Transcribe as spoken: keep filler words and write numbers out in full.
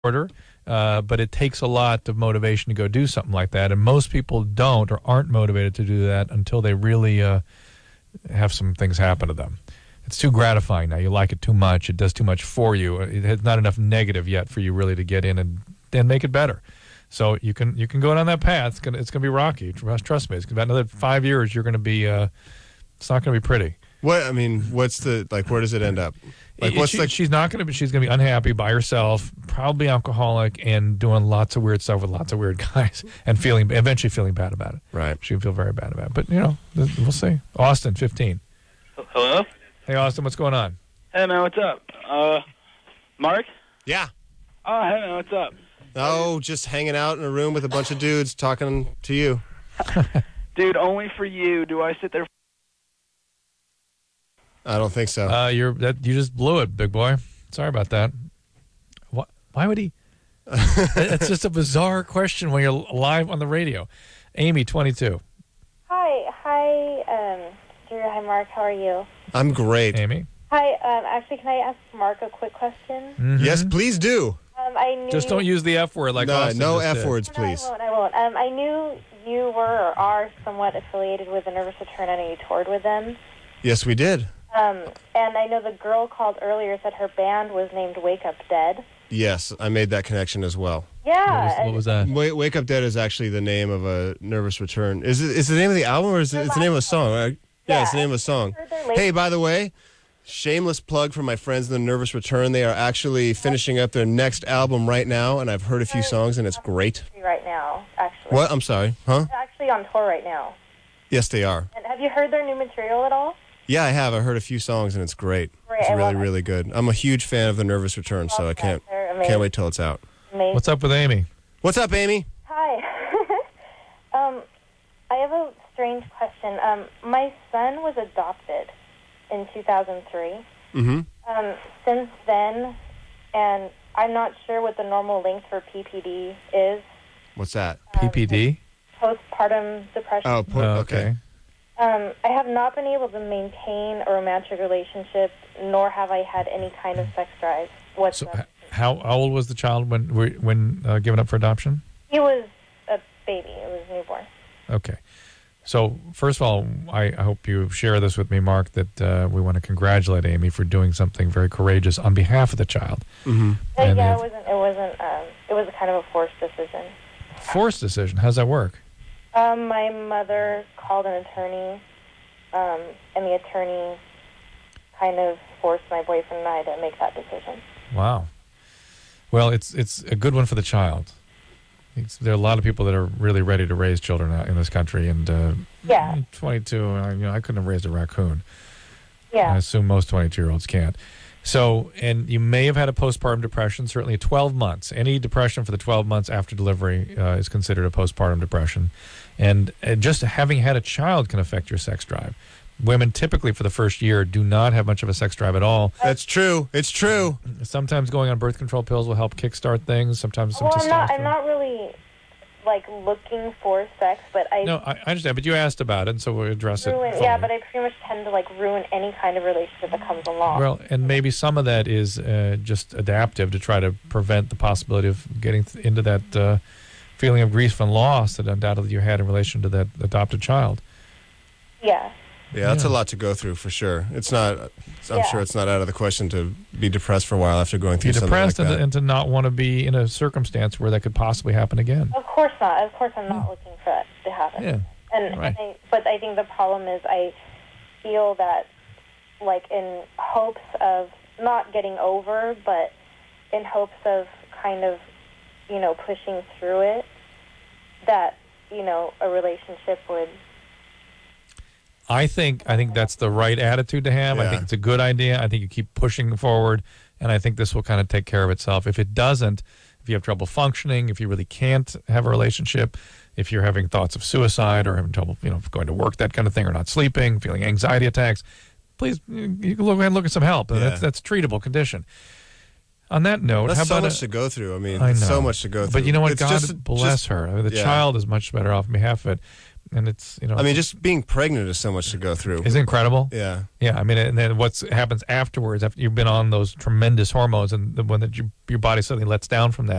order, uh, but it takes a lot of motivation to go do something like that, and most people don't or aren't motivated to do that until they really uh, have some things happen to them. It's too gratifying now. You like it too much. It does too much for you. It has not enough negative yet for you really to get in and, and make it better. So you can you can go down that path. It's gonna it's gonna be rocky. Trust, trust me. It's gonna be another five years. You're gonna be. Uh, it's not gonna be pretty. What I mean, what's the like? Where does it end up? Like, It- what's she- the? she's not gonna be. She's gonna be unhappy by herself, probably alcoholic, and doing lots of weird stuff with lots of weird guys, and feeling eventually feeling bad about it. Right. She'll feel very bad about it. But you know, th- we'll see. Austin, fifteen. Hello? Hey, Austin, what's going on? Hey, man, what's up? Uh, Mark? Yeah. Oh, hey, man, what's up? Oh, just hanging out in a room with a bunch of dudes talking to you. Dude, only for you do I sit there. I don't think so. Uh, you're that you just blew it, big boy. Sorry about that. Why, why would he? It's just a bizarre question when you're live on the radio. Amy, twenty-two. Hi, hi, um, Drew. Hi, Mark. How are you? I'm great. Amy. Hi. Um, actually, can I ask Mark a quick question? Mhm. Yes, please do. Um, I knew Just don't use the F word like no, Austin no just F did. words, No, please. I won't. I won't. Um, I knew you were or are somewhat affiliated with the Nervous Return. I know you toured with them. Yes, we did. Um, and I know the girl called earlier said her band was named Wake Up Dead. Yes, I made that connection as well. Yeah. What was, what was that? Wake, Wake Up Dead is actually the name of a Nervous Return. Is it? Is the name of the album or is it? It's the name of a song? Right? Yeah, Yeah, it's the name of a song. heard their latest- Hey, by the way, shameless plug for my friends in the Nervous Return. They are actually finishing up their next album right now, and I've heard a few songs, and it's great. right now, actually. What? I'm sorry. Huh? They're actually on tour right now. Yes, they are. And have you heard their new material at all? Yeah, I have. I heard a few songs, and it's great. Great, It's I really, love it. really good. I'm a huge fan of the Nervous Return, so I can't They're amazing. can't wait till it's out. Amazing. What's up with Amy? What's up, Amy? Hi. um, I have a strange question. Um, my son was adopted in two thousand three. Mm-hmm. Um, since then, and I'm not sure what the normal length for P P D is. What's that? P P D? Postpartum depression. Oh, po- Oh, okay. Um, I have not been able to maintain a romantic relationship, nor have I had any kind of sex drive So, whatsoever. h- how, how old was the child when when uh, given up for adoption? He was a baby. It was newborn. Okay. So, first of all, I, I hope you share this with me, Mark, that uh, we want to congratulate Amy for doing something very courageous on behalf of the child. Mm-hmm. Uh, And yeah, if- it wasn't. It wasn't. Um, it was a kind of a forced decision. Forced decision. How's that work? Um, my mother called an attorney, um, and the attorney kind of forced my boyfriend and I to make that decision. Wow. Well, it's it's a good one for the child. It's, there are a lot of people that are really ready to raise children out in this country, and uh, Yeah. twenty-two, uh, you know, I couldn't have raised a raccoon. I Yeah. assume most twenty-two-year-olds can't. So, and you may have had a postpartum depression, certainly twelve months. Any depression for the twelve months after delivery uh, is considered a postpartum depression. And, and just having had a child can affect your sex drive. Women typically for the first year do not have much of a sex drive at all. That's true. It's true. Sometimes going on birth control pills will help kickstart things. Sometimes some Well, I'm not. testosterone. I'm not really like looking for sex, but I No, I, I understand, but you asked about it, and so we'll address it. ruin. fully. Yeah, but I pretty much tend to like ruin any kind of relationship that comes along. Well, and maybe some of that is uh, just adaptive to try to prevent the possibility of getting th- into that uh, feeling of grief and loss that undoubtedly you had in relation to that adopted child. yeah. Yeah, that's Yeah. a lot to go through for sure. It's not. I'm Yeah. sure it's not out of the question to be depressed for a while after going through Be something depressed like and, that. to, and to not want to be in a circumstance where that could possibly happen again. Of course not. Of course, I'm not looking for that to happen. Yeah. And, Right. and I, but I think the problem is I feel that, like, in hopes of not getting over, but in hopes of kind of, you know, pushing through it, that, you know, a relationship would. I think I think that's the right attitude to have. I Yeah. think it's a good idea. I think you keep pushing forward, and I think this will kind of take care of itself. If it doesn't, if you have trouble functioning, if you really can't have a relationship, if you're having thoughts of suicide or having trouble, you know, going to work, that kind of thing, or not sleeping, feeling anxiety attacks, please you you can look and look at some help. Yeah. That's that's a treatable condition. On that note, That's how so about much a- to go through. I mean, I it's know. so much to go through. But you know what? It's God just- bless just- her. I mean, the yeah. child is much better off on behalf of it, and it's you know. I mean, just being pregnant is so much to go through. is it incredible? Yeah. Yeah, I mean, and then what happens afterwards after you've been on those tremendous hormones, and the, when the, your body suddenly lets down from that.